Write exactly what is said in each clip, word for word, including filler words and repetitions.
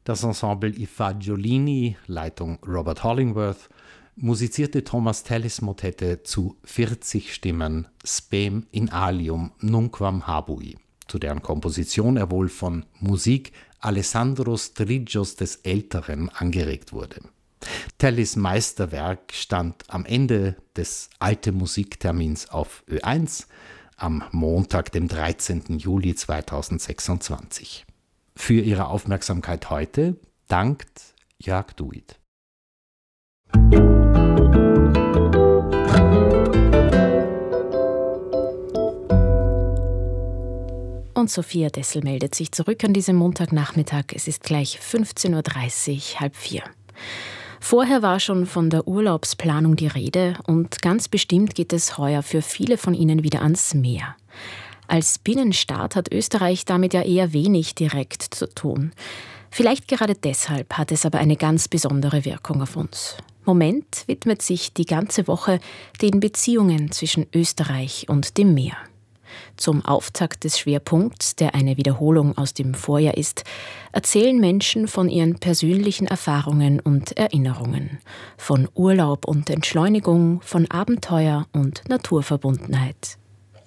Das Ensemble I Fagiolini, Leitung Robert Hollingworth, musizierte Thomas Tallis Motette zu vierzig Stimmen Spem in alium nunquam habui, zu deren Komposition er wohl von Musik Alessandros Trigios des Älteren angeregt wurde. Tallis Meisterwerk stand am Ende des Alte Musiktermins auf Ö eins am Montag, dem dreizehnten Juli zweitausendsechsundzwanzig. Für Ihre Aufmerksamkeit heute dankt Jörg Duit. Und Sophia Dessel meldet sich zurück an diesem Montagnachmittag. Es ist gleich fünfzehn Uhr dreißig, halb vier. Vorher war schon von der Urlaubsplanung die Rede und ganz bestimmt geht es heuer für viele von Ihnen wieder ans Meer. Als Binnenstaat hat Österreich damit ja eher wenig direkt zu tun. Vielleicht gerade deshalb hat es aber eine ganz besondere Wirkung auf uns. Moment widmet sich die ganze Woche den Beziehungen zwischen Österreich und dem Meer. Zum Auftakt des Schwerpunkts, der eine Wiederholung aus dem Vorjahr ist, erzählen Menschen von ihren persönlichen Erfahrungen und Erinnerungen, von Urlaub und Entschleunigung, von Abenteuer und Naturverbundenheit.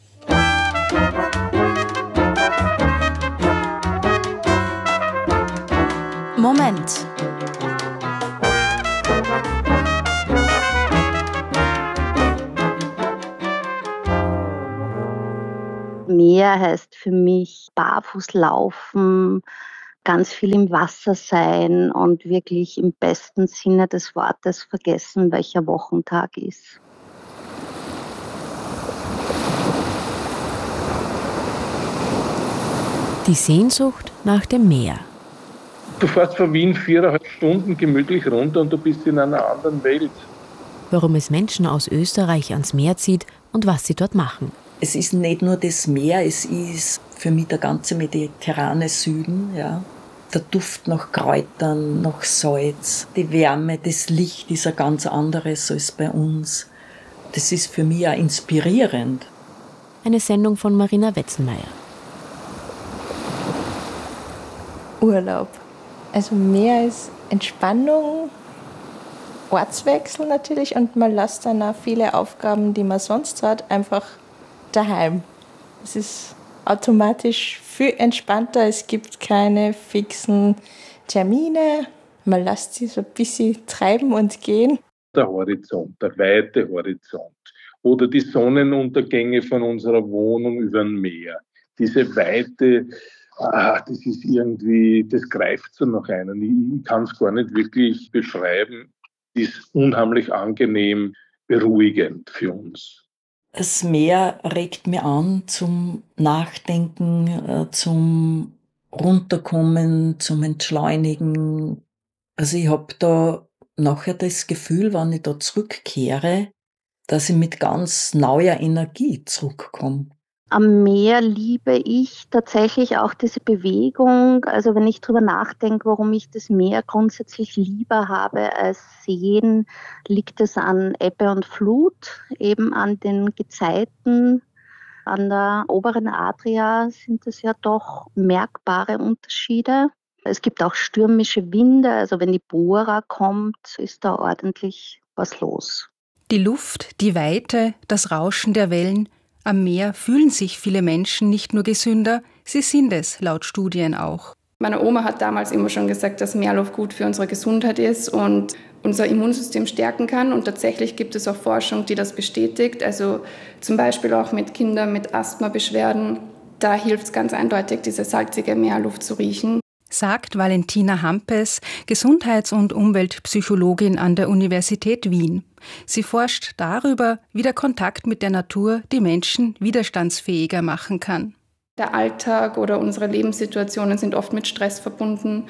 Moment. Meer heißt für mich barfuß laufen, ganz viel im Wasser sein und wirklich im besten Sinne des Wortes vergessen, welcher Wochentag ist. Die Sehnsucht nach dem Meer. Du fährst von Wien viereinhalb Stunden gemütlich runter und du bist in einer anderen Welt. Warum es Menschen aus Österreich ans Meer zieht und was sie dort machen. Es ist nicht nur das Meer, es ist für mich der ganze mediterrane Süden. Ja. Der Duft nach Kräutern, nach Salz, die Wärme, das Licht ist ein ganz anderes als bei uns. Das ist für mich auch inspirierend. Eine Sendung von Marina Wetzenmeier. Urlaub. Also Meer ist Entspannung, Ortswechsel natürlich und man lässt dann auch viele Aufgaben, die man sonst hat, einfach daheim. Es ist automatisch viel entspannter, es gibt keine fixen Termine, man lässt sich so ein bisschen treiben und gehen. Der Horizont, der weite Horizont oder die Sonnenuntergänge von unserer Wohnung über dem Meer. Diese Weite, ah, das ist irgendwie, das greift so nach einem. Ich kann es gar nicht wirklich beschreiben. Das ist unheimlich angenehm, beruhigend für uns. Das Meer regt mir an zum Nachdenken, zum Runterkommen, zum Entschleunigen. Also ich habe da nachher das Gefühl, wenn ich da zurückkehre, dass ich mit ganz neuer Energie zurückkomme. Am Meer liebe ich tatsächlich auch diese Bewegung. Also wenn ich drüber nachdenke, warum ich das Meer grundsätzlich lieber habe als Seen, liegt es an Ebbe und Flut, eben an den Gezeiten. An der oberen Adria sind es ja doch merkbare Unterschiede. Es gibt auch stürmische Winde, also wenn die Bora kommt, ist da ordentlich was los. Die Luft, die Weite, das Rauschen der Wellen. Am Meer fühlen sich viele Menschen nicht nur gesünder, sie sind es, laut Studien auch. Meine Oma hat damals immer schon gesagt, dass Meerluft gut für unsere Gesundheit ist und unser Immunsystem stärken kann. Und tatsächlich gibt es auch Forschung, die das bestätigt. Also zum Beispiel auch mit Kindern mit Asthmabeschwerden. Da hilft es ganz eindeutig, diese salzige Meerluft zu riechen. Sagt Valentina Hampes, Gesundheits- und Umweltpsychologin an der Universität Wien. Sie forscht darüber, wie der Kontakt mit der Natur die Menschen widerstandsfähiger machen kann. Der Alltag oder unsere Lebenssituationen sind oft mit Stress verbunden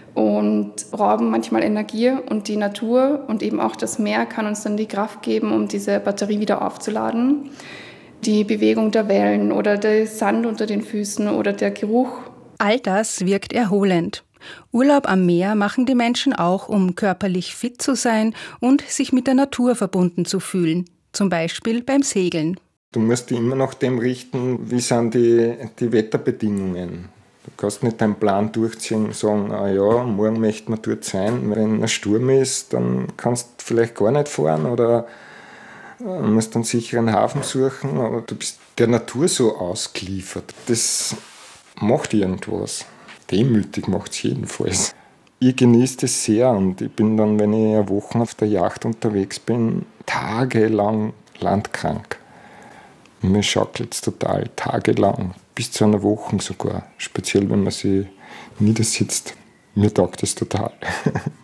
und rauben manchmal Energie. Und die Natur und eben auch das Meer kann uns dann die Kraft geben, um diese Batterie wieder aufzuladen. Die Bewegung der Wellen oder der Sand unter den Füßen oder der Geruch. All das wirkt erholend. Urlaub am Meer machen die Menschen auch, um körperlich fit zu sein und sich mit der Natur verbunden zu fühlen. Zum Beispiel beim Segeln. Du musst dich immer nach dem richten, wie sind die, die Wetterbedingungen. Du kannst nicht deinen Plan durchziehen und sagen, ah ja, morgen möchte man dort sein. Wenn ein Sturm ist, dann kannst du vielleicht gar nicht fahren oder musst dann sicher einen Hafen suchen. Aber du bist der Natur so ausgeliefert. Das macht irgendwas. Demütig macht es jedenfalls. Ich genieße das sehr und ich bin dann, wenn ich eine Woche auf der Yacht unterwegs bin, tagelang landkrank. Mir schaukelt es total, tagelang, bis zu einer Woche sogar. Speziell, wenn man sich niedersitzt. Mir taugt es total.